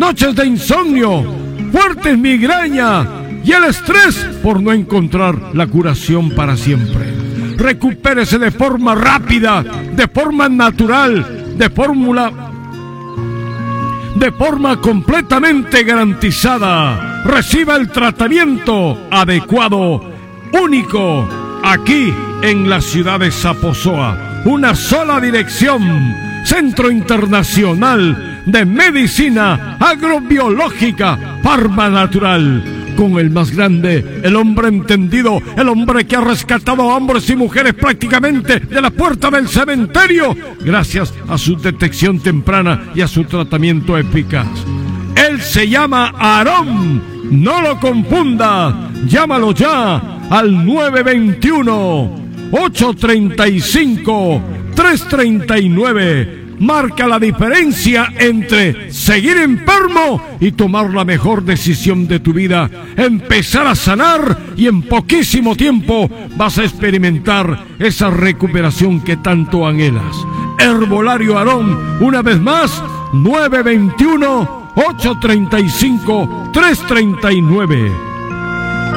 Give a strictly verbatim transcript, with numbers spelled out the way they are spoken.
noches de insomnio, fuertes migrañas y el estrés por no encontrar la curación para siempre. Recupérese de forma rápida, de forma natural, de fórmula, de forma completamente garantizada. Reciba el tratamiento adecuado, único, aquí en la ciudad de Zaposoa. Una sola dirección: Centro Internacional de Medicina Agrobiológica Farma Natural. Con el más grande, el hombre entendido, el hombre que ha rescatado a hombres y mujeres prácticamente de la puerta del cementerio, gracias a su detección temprana y a su tratamiento eficaz. Él se llama Aarón, no lo confunda, llámalo ya al nueve veintiuno, ocho treinta y cinco, tres treinta y nueve. Marca la diferencia entre seguir enfermo y tomar la mejor decisión de tu vida. Empezar a sanar y en poquísimo tiempo vas a experimentar esa recuperación que tanto anhelas. Herbolario Aarón, una vez más, nueve veintiuno, ocho treinta y cinco, tres treinta y nueve.